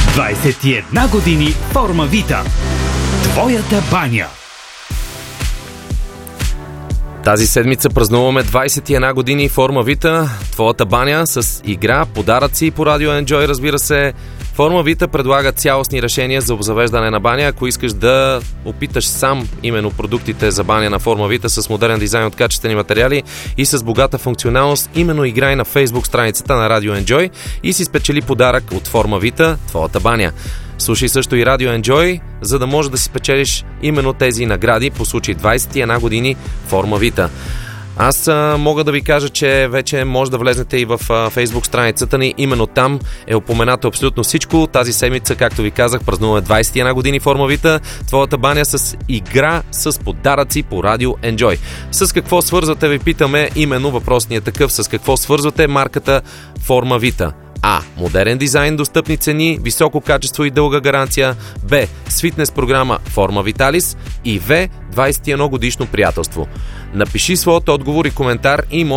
21 години Форма Вита. Твоята баня. Тази седмица празнуваме 21 години Форма Вита, твоята баня, с игра, подаръци по Радио Enjoy, разбира се. Форма Вита предлага цялостни решения за обзавеждане на баня. Ако искаш да опиташ сам именно продуктите за баня на Форма Вита с модерен дизайн от качествени материали и с богата функционалност, именно играй на Facebook страницата на Радио Enjoy и си спечели подарък от Форма Вита, твоята баня. Слушай също и Радио Enjoy, за да можеш да си спечелиш именно тези награди по случай 21 години Форма Вита. Аз мога да ви кажа, че вече може да влезнете и в Facebook страницата ни. Именно там е упоменато абсолютно всичко. Тази седмица, както ви казах, празнуваме 21 години Форма Вита, твоята баня, с игра с подаръци по Радио Enjoy. С какво свързвате, ви питаме, именно въпросният такъв. С какво свързвате марката Форма Вита? А. Модерен дизайн, достъпни цени, високо качество и дълга гаранция. Б. С фитнес програма Форма Виталис. И В. 21 годишно приятелство. Напиши своят отговор и коментар и